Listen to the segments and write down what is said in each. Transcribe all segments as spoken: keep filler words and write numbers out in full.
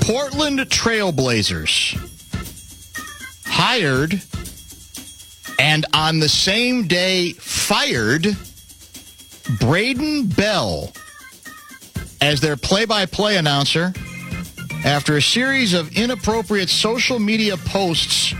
Portland Trailblazers hired and on the same day fired Braden Bell as their play-by-play announcer after a series of inappropriate social media posts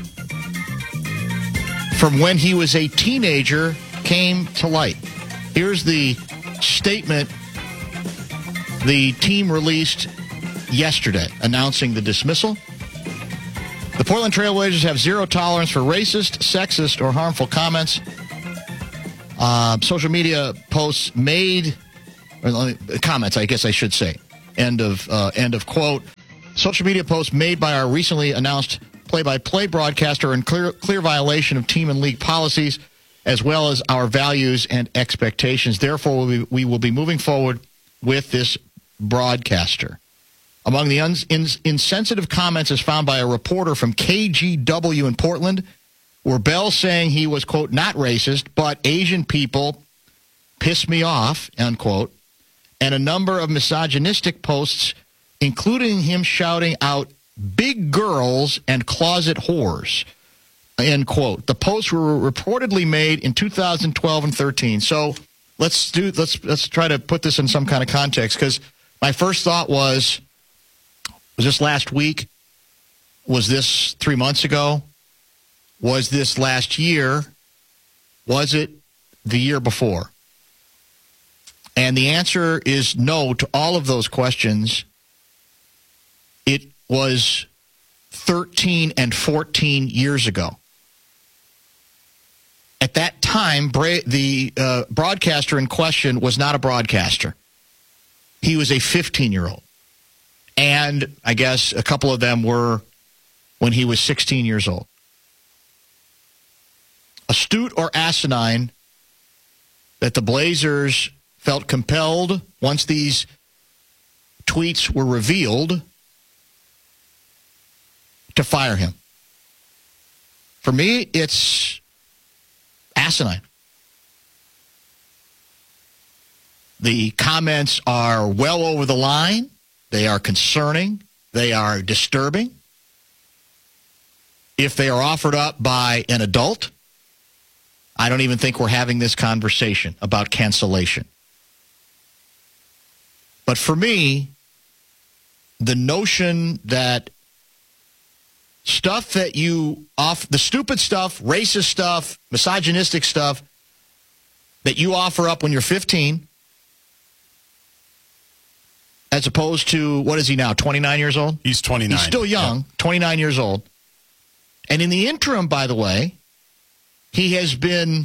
from when he was a teenager came to light. Here's the statement the team released yesterday announcing the dismissal. The Portland Trailblazers have zero tolerance for racist, sexist, or harmful comments. Uh, social media posts made, or comments, I guess I should say. End of uh, end of quote. Social media posts made by our recently announced play-by-play broadcaster are in clear, clear violation of team and league policies, as well as our values and expectations. Therefore, we, we will be moving forward with this broadcaster. Among the uns, ins, insensitive comments is found by a reporter from K G W in Portland, where Bell saying he was, quote, not racist, but Asian people piss me off, unquote, and a number of misogynistic posts, including him shouting out big girls and closet whores, end quote. The posts were reportedly made in two thousand twelve and thirteen. So let's do let's let's try to put this in some kind of context, because my first thought was, was this last week? Was this three months ago? Was this last year? Was it the year before? And the answer is no to all of those questions. It was thirteen and fourteen years ago. At that time, Bra- the uh, broadcaster in question was not a broadcaster. He was a fifteen-year-old. And I guess a couple of them were when he was sixteen years old. Astute or asinine that the Blazers felt compelled, once these tweets were revealed, to fire him. For me, it's asinine. The comments are well over the line. They are concerning. They are disturbing. If they are offered up by an adult, I don't even think we're having this conversation about cancellation. But for me, the notion that stuff that you off the stupid stuff, racist stuff, misogynistic stuff that you offer up when you're fifteen, as opposed to, what is he now, twenty-nine years old? He's twenty-nine. He's still young, yeah. twenty-nine years old. And in the interim, by the way, he has been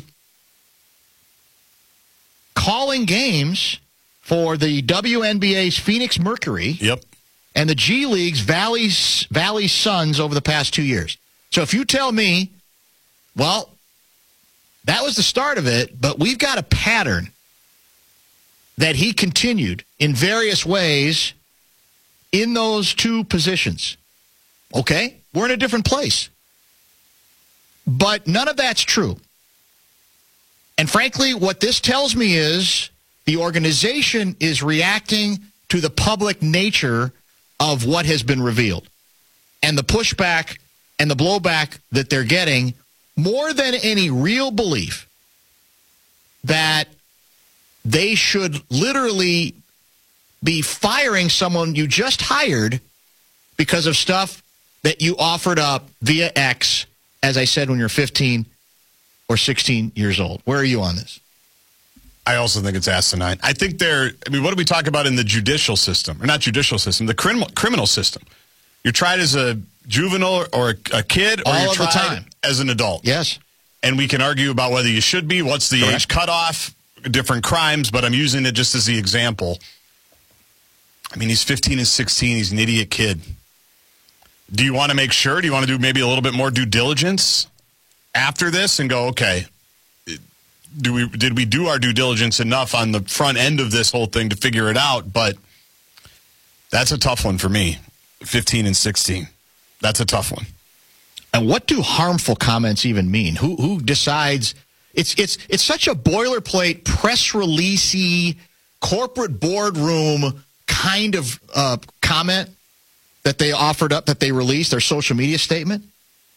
calling games for the W N B A's Phoenix Mercury. Yep. And the G League's Valley, Valley Suns over the past two years. So if you tell me, well, that was the start of it, but we've got a pattern that he continued in various ways in those two positions. Okay, we're in a different place. But none of that's true. And frankly, what this tells me is the organization is reacting to the public nature of what has been revealed. And the pushback and the blowback that they're getting, more than any real belief that they should literally be firing someone you just hired because of stuff that you offered up via X, as I said, when you're fifteen or sixteen years old. Where are you on this? I also think it's asinine. I think they're, I mean, what do we talk about in the judicial system? Or not judicial system, the criminal criminal system. You're tried as a juvenile or a, a kid, or all you're of tried the time as an adult. Yes. And we can argue about whether you should be, what's the Correct. age cutoff, different crimes, but I'm using it just as the example. I mean, he's fifteen and sixteen. He's an idiot kid. Do you want to make sure? Do you want to do maybe a little bit more due diligence after this and go, okay, do we did we do our due diligence enough on the front end of this whole thing to figure it out? But that's a tough one for me, fifteen and sixteen. That's a tough one. And what do harmful comments even mean? Who who decides? It's it's it's such a boilerplate, press releasey, corporate boardroom kind of uh, comment that they offered up, that they released, their social media statement.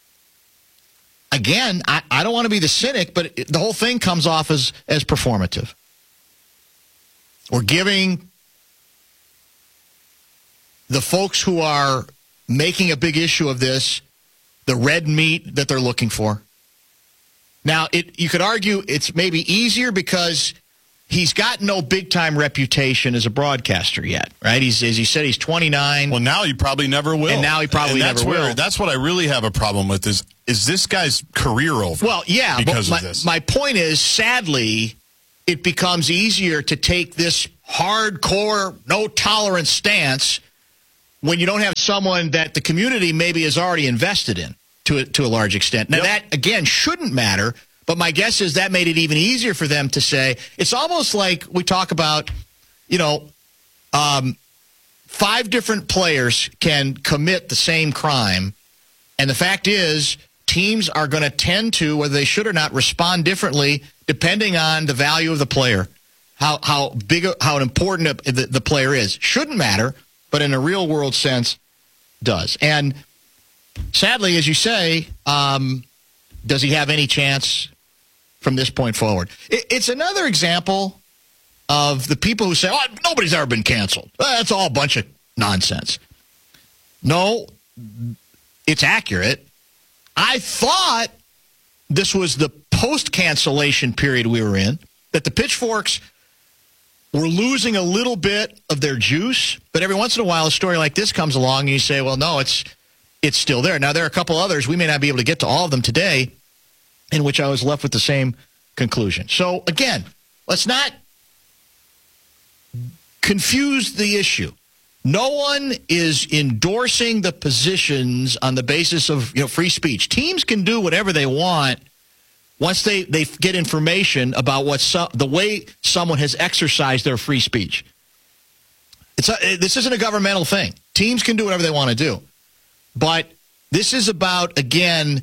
Again, I, I don't want to be the cynic, but it, the whole thing comes off as, as performative. We're giving the folks who are making a big issue of this the red meat that they're looking for. Now, it you could argue it's maybe easier because he's got no big-time reputation as a broadcaster yet, right? He's, as he said, he's twenty-nine. Well, now he probably never will. And now he probably and that's never where, will. That's what I really have a problem with is, is this guy's career over? Well, yeah, because but of my, this. my point is, sadly, it becomes easier to take this hardcore, no-tolerance stance when you don't have someone that the community maybe is already invested in to a, to a large extent. Now, Yep. that, again, shouldn't matter, but my guess is that made it even easier for them to say, it's almost like we talk about, you know, um, five different players can commit the same crime, and the fact is teams are going to tend to, whether they should or not, respond differently depending on the value of the player, how how big, how important the, the player is. Shouldn't matter, but in a real-world sense, does. And sadly, as you say, um, does he have any chance from this point forward? It, it's another example of the people who say, oh, nobody's ever been canceled. That's all a bunch of nonsense. No, it's accurate. I thought this was the post-cancellation period we were in, that the pitchforks were losing a little bit of their juice, but every once in a while a story like this comes along and you say, well, no, it's it's still there. Now, there are a couple others. We may not be able to get to all of them today, in which I was left with the same conclusion. So, again, let's not confuse the issue. No one is endorsing the positions on the basis of, you know, free speech. Teams can do whatever they want once they, they get information about what so, the way someone has exercised their free speech. It's a, this isn't a governmental thing. Teams can do whatever they want to do. But this is about, again,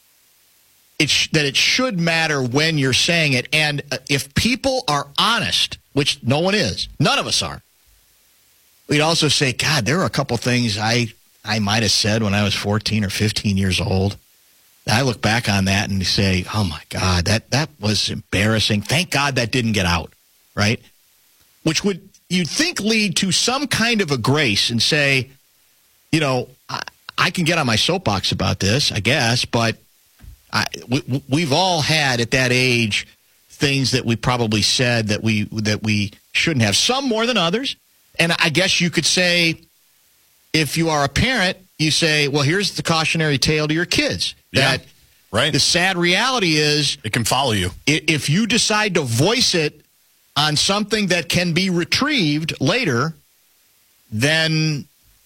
it sh- that it should matter when you're saying it. And if people are honest, which no one is, none of us are, we'd also say, God, there are a couple things I, I might have said when I was fourteen or fifteen years old. I look back on that and say, oh, my God, that, that was embarrassing. Thank God that didn't get out, right? Which would, you'd think, lead to some kind of a grace and say, you know, I, I can get on my soapbox about this, I guess, but I, we, we've all had at that age things that we probably said that we that we shouldn't have, some more than others. And I guess you could say, if you are a parent, you say, well, here's the cautionary tale to your kids. That yeah, right. The sad reality is it can follow you. If you decide to voice it on something that can be retrieved later, then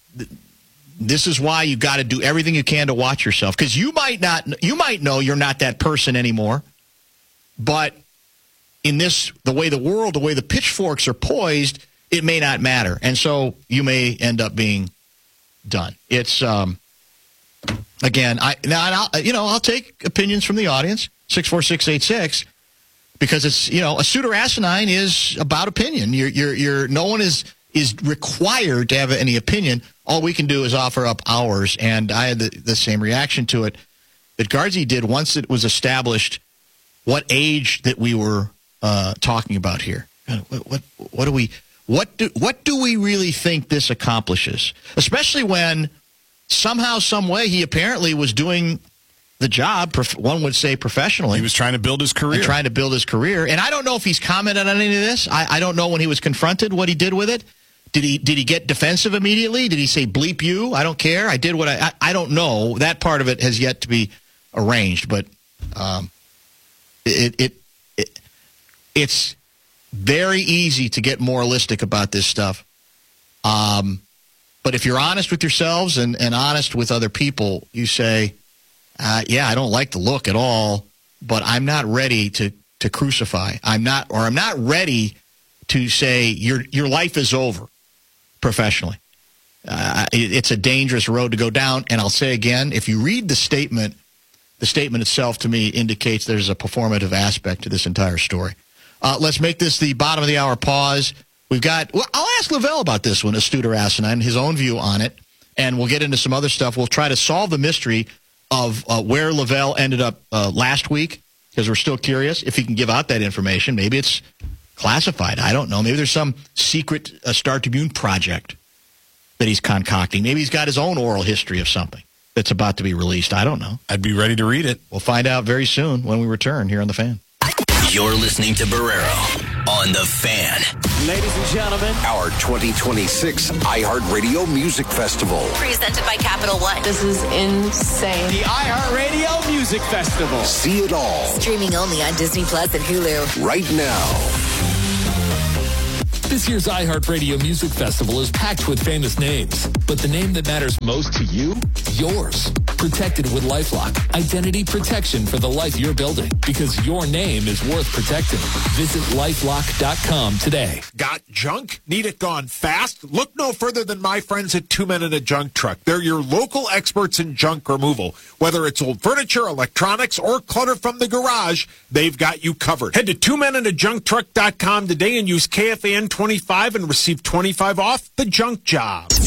this is why you got to do everything you can to watch yourself. Because you might not, you might know you're not that person anymore, but in this, the way the world, the way the pitchforks are poised, it may not matter. And so you may end up being done. It's, um, again, I now, and I'll, you know, I'll take opinions from the audience, six four six eight six, because it's, you know, a suit or asinine is about opinion. You're, you're, you're, no one is, is required to have any opinion. All we can do is offer up ours. And I had the, the same reaction to it that Garzi did once it was established what age that we were uh, talking about here. What, what, what do we, what do, what do we really think this accomplishes? Especially when somehow, some way, he apparently was doing the job, one would say professionally. He was trying to build his career. And trying to build his career. And I don't know if he's commented on any of this. I, I don't know when he was confronted what he did with it. Did he did he get defensive immediately? Did he say, bleep you? I don't care. I did what I... I, I don't know. That part of it has yet to be arranged. But um, it, it it it's very easy to get moralistic about this stuff. Um, but if you're honest with yourselves and, and honest with other people, you say, uh, yeah, I don't like the look at all, but I'm not ready to, to crucify. I'm not, or I'm not ready to say your your life is over professionally. Uh, it, it's a dangerous road to go down. And I'll say again, if you read the statement, the statement itself to me indicates there's a performative aspect to this entire story. Uh, let's make this the bottom of the hour pause. We've got, well, I'll ask Lavelle about this one, astute or asinine, his own view on it. and we'll get into some other stuff. We'll try to solve the mystery of uh, where Lavelle ended up uh, last week, because we're still curious if he can give out that information. Maybe it's classified. I don't know. Maybe there's some secret uh, Star Tribune project that he's concocting. Maybe he's got his own oral history of something that's about to be released. I don't know. I'd be ready to read it. We'll find out very soon when we return here on The Fan. You're listening to Barrero on The Fan. Ladies and gentlemen, our twenty twenty-six iHeartRadio Music Festival. Presented by Capital One. This is insane. The iHeartRadio Music Festival. See it all. Streaming only on Disney Plus and Hulu. Right now. This year's iHeartRadio Music Festival is packed with famous names, but the name that matters most to you? Yours. Protected with LifeLock. Identity protection for the life you're building, because your name is worth protecting. Visit lifelock dot com today. Got junk? Need it gone fast? Look no further than my friends at Two Men and a Junk Truck. They're your local experts in junk removal. Whether it's old furniture, electronics, or clutter from the garage, they've got you covered. Head to two men and a junk truck dot com today and use K F A N twenty-five and receive twenty-five off the junk job.